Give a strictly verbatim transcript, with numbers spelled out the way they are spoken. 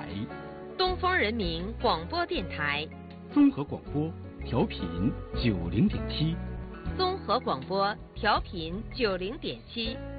台， 东风人民广播电台， 综合广播调频九零点七， 综合广播调频九零点七。